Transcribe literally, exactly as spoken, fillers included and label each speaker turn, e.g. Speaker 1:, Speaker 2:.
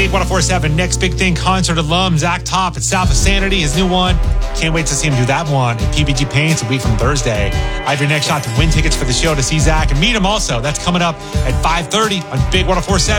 Speaker 1: Big one oh four seven, Next Big Thing concert alum, Zach Top at South of Sanity, his new one. Can't wait to see him do that one at P B G Paints a week from Thursday. I have your next shot to win tickets for the show to see Zach and meet him also. That's coming up at five thirty on Big one oh four seven.